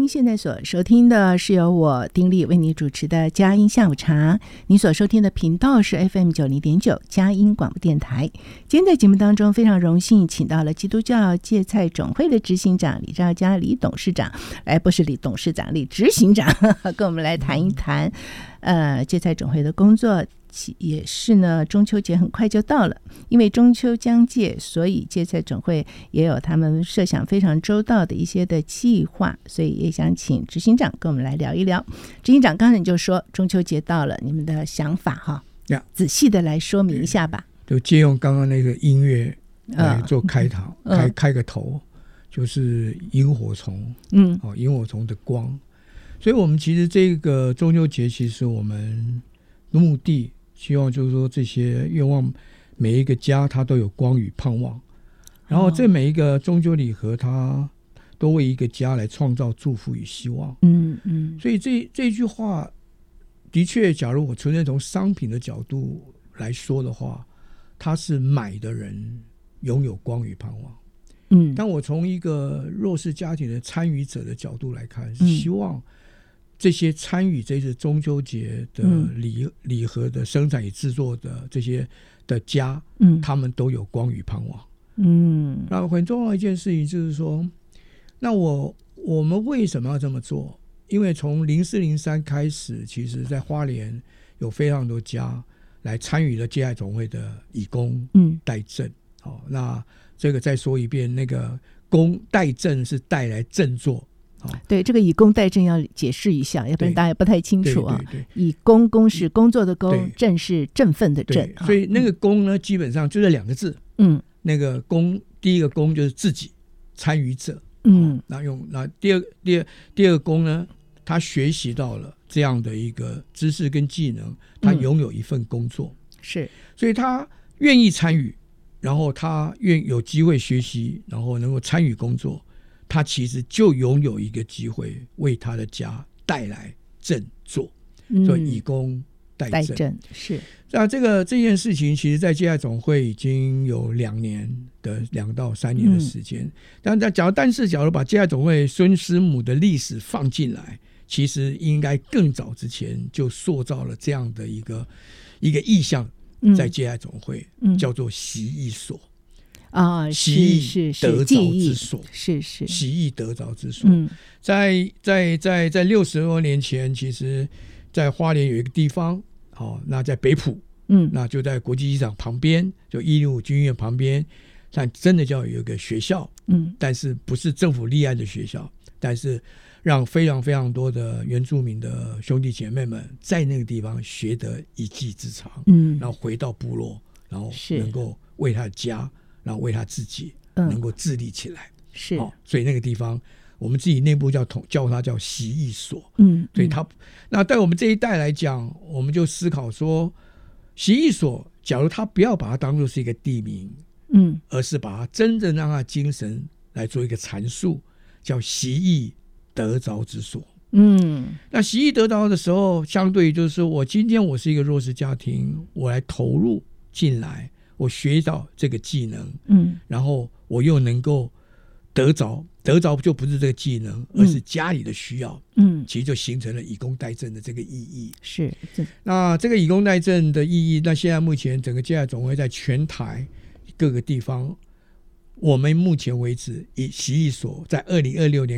现在所收听的是由我丁莉为你主持的佳音下午茶，你所收听的频道是 FM90.9 佳音广播电台。今天在节目当中非常荣幸请到了基督教芥菜种会的执行长李兆嘉李董事长，不是李董事长，李执行长跟我们来谈一谈芥菜种会的工作。也是呢，中秋节很快就到了，因为中秋将届，所以芥菜种会也有他们设想非常周到的一些的计划，所以也想请执行长跟我们来聊一聊。执行长刚才你就说中秋节到了，你们的想法哈，仔细的来说明一下吧。 就借用刚刚那个音乐来做开头，开个头，就是萤火虫，萤火虫的光。所以我们其实这个中秋节，其实我们的目的希望就是说这些愿望每一个家它都有光与盼望，然后这每一个中秋礼盒它都为一个家来创造祝福与希望。所以这句话的确，假如我纯粹从商品的角度来说的话，它是买的人拥有光与盼望。但我从一个弱势家庭的参与者的角度来看，希望这些参与这次中秋节的礼盒的生产与制作的这些的家，他们都有光与盼望。那很重要的一件事情就是说，那我们为什么要这么做？因为从0403开始，其实在花莲有非常多家来参与了芥菜种会的以工代赈。那这个再说一遍，那个工代赈是带来振作。 对，这个以工代赈要解释一下，要不然大家也不太清楚啊。 对， 以工是工作的工，振是振奋的振， 所以那个工呢，基本上就这两个字。那个工，第一个工就是自己参与者。那第二个工呢，他学习到了这样的一个知识跟技能，他拥有一份工作， 是， 所以他愿意参与，然后他有机会学习，然后能够参与工作。他其实就拥有一个机会为他的家带来振作，所以以工代赈是。 那这件事情，其实在芥菜种会已经有2到3年的时间。但是假如把芥菜种会孙师母的历史放进来，其实应该更早之前就塑造了这样的一个意象，在芥菜种会，叫做习义所。习义得着之所， 是习义得着之所。在60多年前，其实在花莲有一个地方，那在北埔，那就在国际机场旁边，就105军医院旁边，但真的叫有一个学校，但是不是政府立案的学校，但是让非常非常多的原住民的兄弟姐妹们在那个地方学得一技之长，然后回到部落，然后能够为他的家，然后为他自己能够自立起来。 是， 所以那个地方我们自己内部叫它叫习义所。所以那对我们这一代来讲，我们就思考说，习义所假如他不要把它当作是一个地名，而是把它真正让它精神来做一个阐述，叫习义得着之所。那习义得着的时候，相对于就是说我今天我是一个弱势家庭，我来投入进来，我学到这个技能，然后我又能够得着就不是这个技能，而是家里的需要，其实就形成了以工代赈的这个意义。 是， 那这个以工代赈的意义，那现在目前整个芥菜种会在全台各个地方，我们目前为止以习义所在2026年